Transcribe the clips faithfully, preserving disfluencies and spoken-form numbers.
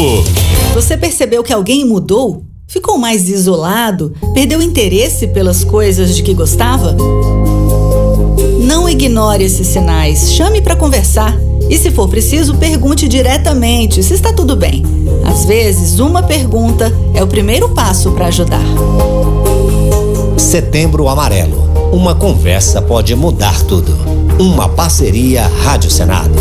tempo. Você percebeu que alguém mudou? Ficou mais isolado? Perdeu interesse pelas coisas de que gostava? Não ignore esses sinais. Chame para conversar. E se for preciso, pergunte diretamente se está tudo bem. Às vezes, uma pergunta é o primeiro passo para ajudar. Setembro Amarelo. Uma conversa pode mudar tudo. Uma parceria Rádio Senado.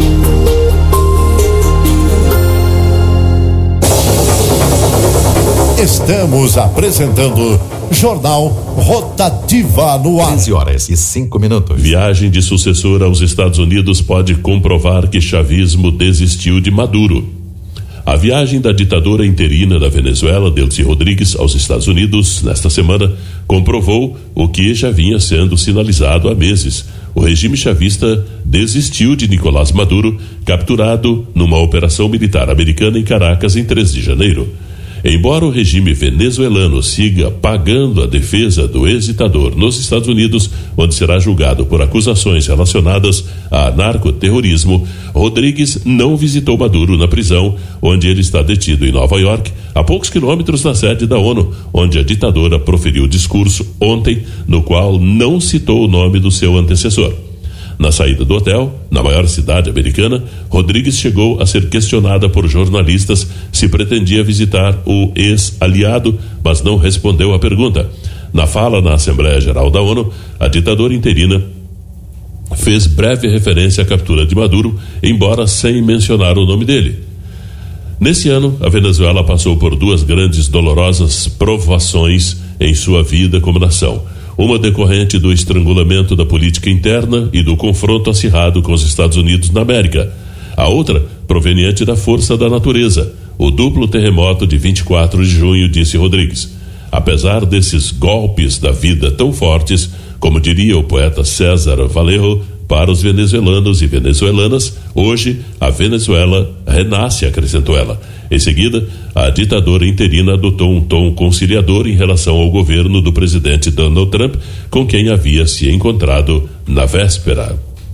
Estamos apresentando Jornal Rotativa no ar. quinze horas e cinco minutos. Viagem de sucessor aos Estados Unidos pode comprovar que chavismo desistiu de Maduro. A viagem da ditadora interina da Venezuela, Delcy Rodrigues, aos Estados Unidos, nesta semana, comprovou o que já vinha sendo sinalizado há meses. O regime chavista desistiu de Nicolás Maduro, capturado numa operação militar americana em Caracas em três de janeiro. Embora o regime venezuelano siga pagando a defesa do ex-ditador nos Estados Unidos, onde será julgado por acusações relacionadas a narcoterrorismo, Rodrigues não visitou Maduro na prisão, onde ele está detido em Nova York, a poucos quilômetros da sede da ONU, onde a ditadora proferiu discurso ontem, no qual não citou o nome do seu antecessor. Na saída do hotel, na maior cidade americana, Rodrigues chegou a ser questionada por jornalistas se pretendia visitar o ex-aliado, mas não respondeu à pergunta. Na fala na Assembleia Geral da ONU, a ditadora interina fez breve referência à captura de Maduro, embora sem mencionar o nome dele. Nesse ano, a Venezuela passou por duas grandes dolorosas provações em sua vida como nação. Uma decorrente do estrangulamento da política interna e do confronto acirrado com os Estados Unidos na América. A outra, proveniente da força da natureza, o duplo terremoto de vinte e quatro de junho, disse Rodrigues. Apesar desses golpes da vida tão fortes, como diria o poeta César Vallejo, para os venezuelanos e venezuelanas, hoje a Venezuela renasce, acrescentou ela. Em seguida, a ditadora interina adotou um tom conciliador em relação ao governo do presidente Donald Trump, com quem havia se encontrado na véspera.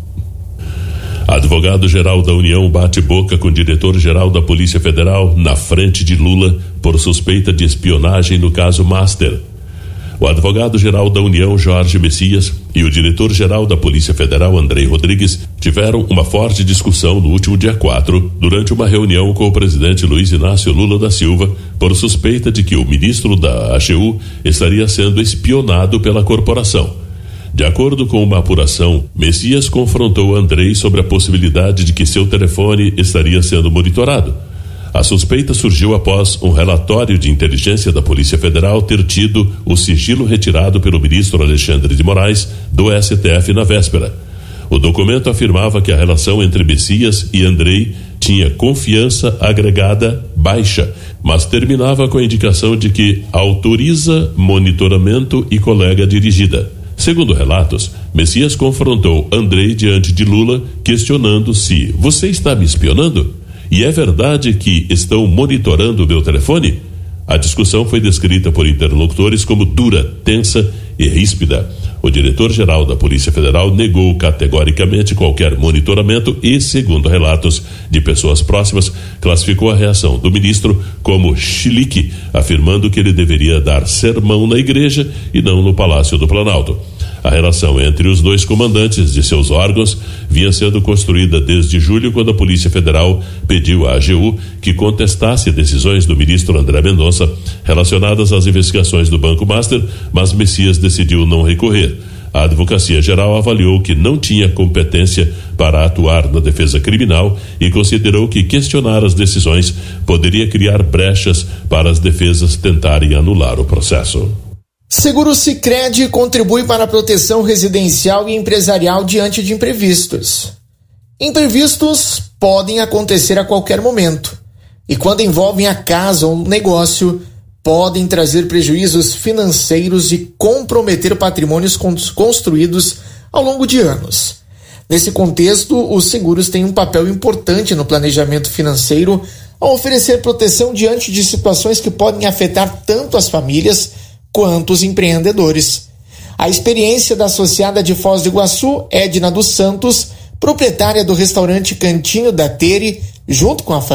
Advogado-geral da União bate boca com o diretor-geral da Polícia Federal na frente de Lula por suspeita de espionagem no caso Master. O advogado-geral da União, Jorge Messias, e o diretor-geral da Polícia Federal, Andrei Rodrigues, tiveram uma forte discussão no último dia quatro, durante uma reunião com o presidente Luiz Inácio Lula da Silva, por suspeita de que o ministro da A G U estaria sendo espionado pela corporação. De acordo com uma apuração, Messias confrontou Andrei sobre a possibilidade de que seu telefone estaria sendo monitorado. A suspeita surgiu após um relatório de inteligência da Polícia Federal ter tido o sigilo retirado pelo ministro Alexandre de Moraes do S T F na véspera. O documento afirmava que a relação entre Messias e Andrei tinha confiança agregada baixa, mas terminava com a indicação de que autoriza monitoramento e colega dirigida. Segundo relatos, Messias confrontou Andrei diante de Lula, questionando se você está me espionando? E é verdade que estão monitorando o meu telefone? A discussão foi descrita por interlocutores como dura, tensa e ríspida. O diretor-geral da Polícia Federal negou categoricamente qualquer monitoramento e, segundo relatos de pessoas próximas, classificou a reação do ministro como chilique, afirmando que ele deveria dar sermão na igreja e não no Palácio do Planalto. A relação entre os dois comandantes de seus órgãos vinha sendo construída desde julho, quando a Polícia Federal pediu à A G U que contestasse decisões do ministro André Mendonça relacionadas às investigações do Banco Master, mas Messias decidiu não recorrer. A Advocacia Geral avaliou que não tinha competência para atuar na defesa criminal e considerou que questionar as decisões poderia criar brechas para as defesas tentarem anular o processo. Seguro Sicredi contribui para a proteção residencial e empresarial diante de imprevistos. Imprevistos podem acontecer a qualquer momento e, quando envolvem a casa ou um negócio, podem trazer prejuízos financeiros e comprometer patrimônios construídos ao longo de anos. Nesse contexto, os seguros têm um papel importante no planejamento financeiro ao oferecer proteção diante de situações que podem afetar tanto as famílias quanto os empreendedores. A experiência da associada de Foz do Iguaçu, Edna dos Santos, proprietária do restaurante Cantinho da Tere, junto com a família,